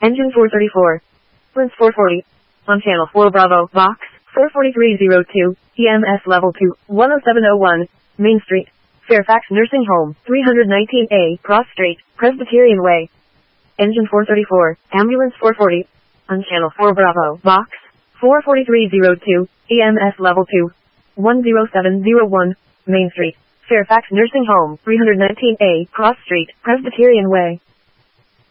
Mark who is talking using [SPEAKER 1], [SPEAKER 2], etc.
[SPEAKER 1] Engine 434. Lens 440. On channel 4 Bravo, box, 44302, EMS level 2, 10701, Main Street, Fairfax Nursing Home, 319A, Cross Street, Presbyterian Way. Engine 434, Ambulance 440. On channel 4 Bravo, box, 44302, EMS level 2, 10701, Main Street, Fairfax Nursing Home, 319A, Cross Street, Presbyterian Way.